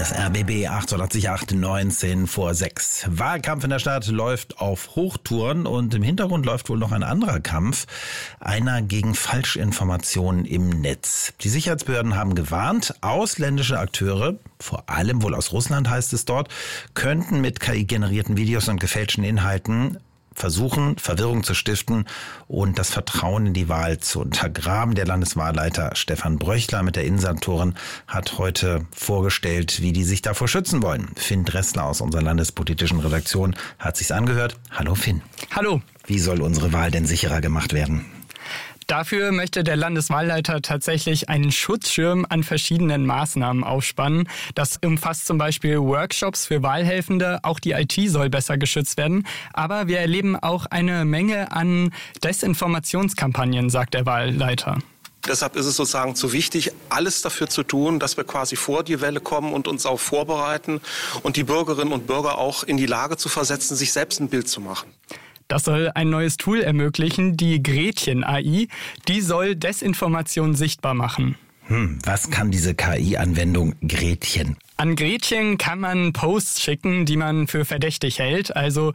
Hier ist RBB 88.8, 19 vor 6. Wahlkampf in der Stadt läuft auf Hochtouren und im Hintergrund läuft wohl noch ein anderer Kampf. Einer gegen Falschinformationen im Netz. Die Sicherheitsbehörden haben gewarnt, ausländische Akteure, vor allem wohl aus Russland heißt es dort, könnten mit KI-generierten Videos und gefälschten Inhalten versuchen, Verwirrung zu stiften und das Vertrauen in die Wahl zu untergraben. Der Landeswahlleiter Stefan Bröchler mit der Innensenatorin hat heute vorgestellt, wie die sich davor schützen wollen. Finn Dressler aus unserer landespolitischen Redaktion hat sich's angehört. Hallo Finn. Hallo. Wie soll unsere Wahl denn sicherer gemacht werden? Dafür möchte der Landeswahlleiter tatsächlich einen Schutzschirm an verschiedenen Maßnahmen aufspannen. Das umfasst zum Beispiel Workshops für Wahlhelfende. Auch die IT soll besser geschützt werden. Aber wir erleben auch eine Menge an Desinformationskampagnen, sagt der Wahlleiter. Deshalb ist es sozusagen zu wichtig, alles dafür zu tun, dass wir quasi vor die Welle kommen und uns auch vorbereiten und die Bürgerinnen und Bürger auch in die Lage zu versetzen, sich selbst ein Bild zu machen. Das soll ein neues Tool ermöglichen, die Gretchen-AI. Die soll Desinformation sichtbar machen. Was kann diese KI-Anwendung Gretchen? An Gretchen kann man Posts schicken, die man für verdächtig hält. Also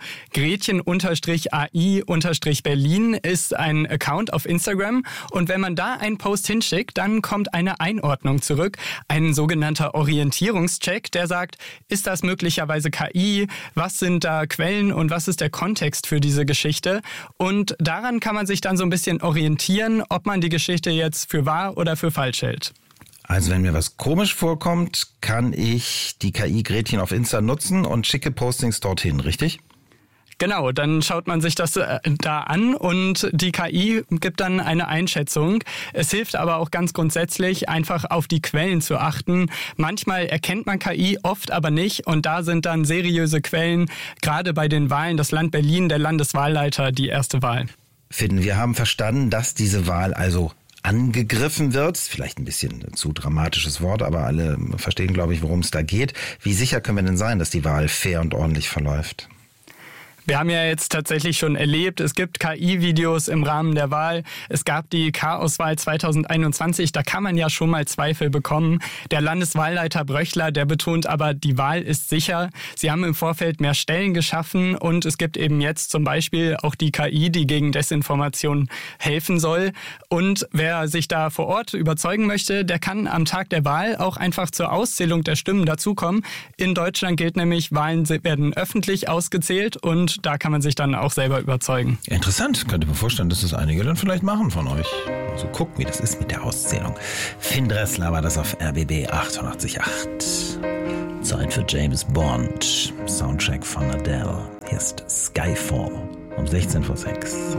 Gretchen-AI-Berlin ist ein Account auf Instagram. Und wenn man da einen Post hinschickt, dann kommt eine Einordnung zurück. Ein sogenannter Orientierungscheck, der sagt, ist das möglicherweise KI? Was sind da Quellen und was ist der Kontext für diese Geschichte? Und daran kann man sich dann so ein bisschen orientieren, ob man die Geschichte jetzt für wahr oder für falsch hält. Also wenn mir was komisch vorkommt, kann ich die KI Gretchen auf Insta nutzen und schicke Postings dorthin, richtig? Genau, dann schaut man sich das da an und die KI gibt dann eine Einschätzung. Es hilft aber auch ganz grundsätzlich, einfach auf die Quellen zu achten. Manchmal erkennt man KI, oft aber nicht. Und da sind dann seriöse Quellen, gerade bei den Wahlen, das Land Berlin, der Landeswahlleiter, die erste Wahl. Finn, wir haben verstanden, dass diese Wahl also angegriffen wird. Vielleicht ein bisschen zu dramatisches Wort, aber alle verstehen, glaube ich, worum es da geht. Wie sicher können wir denn sein, dass die Wahl fair und ordentlich verläuft? Wir haben ja jetzt tatsächlich schon erlebt, es gibt KI-Videos im Rahmen der Wahl. Es gab die Chaoswahl 2021, da kann man ja schon mal Zweifel bekommen. Der Landeswahlleiter Bröchler, der betont aber, die Wahl ist sicher. Sie haben im Vorfeld mehr Stellen geschaffen und es gibt eben jetzt zum Beispiel auch die KI, die gegen Desinformation helfen soll. Und wer sich da vor Ort überzeugen möchte, der kann am Tag der Wahl auch einfach zur Auszählung der Stimmen dazukommen. In Deutschland gilt nämlich, Wahlen werden öffentlich ausgezählt und da kann man sich dann auch selber überzeugen. Interessant. Könnte mir vorstellen, dass das einige dann vielleicht machen von euch. So gucken, wie das ist mit der Auszählung. Finn Dressler war das auf RBB 88.8. Zeit für James Bond. Soundtrack von Adele. Hier ist Skyfall um 16 vor 6.